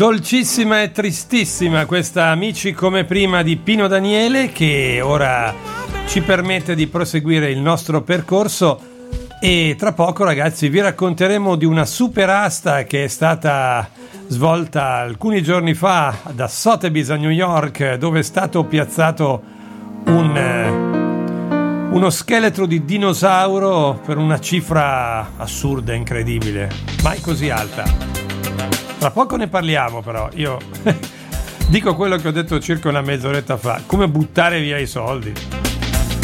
Dolcissima e tristissima questa Amici come prima di Pino Daniele, che ora ci permette di proseguire il nostro percorso. E tra poco, ragazzi, vi racconteremo di una super asta che è stata svolta alcuni giorni fa da Sotheby's a New York, dove è stato piazzato uno scheletro di dinosauro per una cifra assurda, incredibile, mai così alta. Tra poco ne parliamo, però io dico quello che ho detto circa una mezz'oretta fa: come buttare via i soldi.